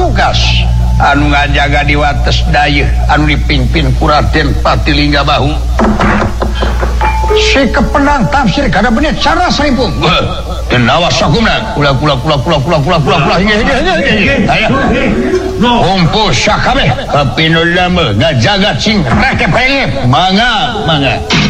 tugas anu ngajaga di wates dayeuh anu dipimpin ku Raden Patilingga Bahu. Si kepenang tafsir kada bener cara Saipung. Dan awas sakumna kula aya kumpul sakabeh kapinul lama ngajaga cing rake pengen mangga